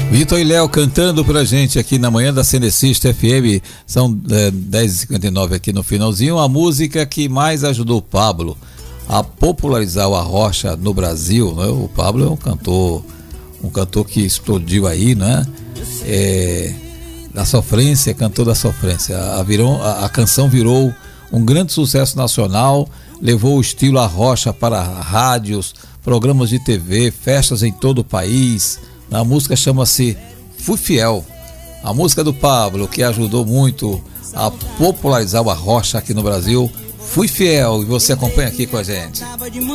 Vitor e Léo cantando pra gente aqui na manhã da Cenecista FM. São 10h59 aqui no finalzinho. A música que mais ajudou o Pablo a popularizar o arrocha no Brasil, né? O Pablo é um cantor que explodiu aí, né? Da sofrência, cantor da sofrência. A canção virou um grande sucesso nacional, levou o estilo arrocha para rádios, programas de TV, festas em todo o país. A música chama-se Fui Fiel. A música do Pablo, que ajudou muito a popularizar o arrocha aqui no Brasil. Fui Fiel, e você acompanha aqui com a gente.